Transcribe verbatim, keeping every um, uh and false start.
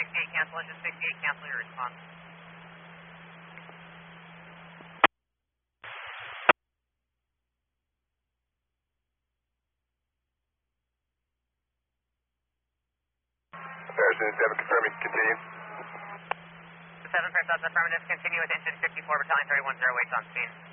sixty-eight, cancel engine sixty-eight, cancel your response. Harrison seven, confirming, continue. seven, first, that's affirmative, continue with engine fifty-four, battalion thirty-one, zero eight on scene.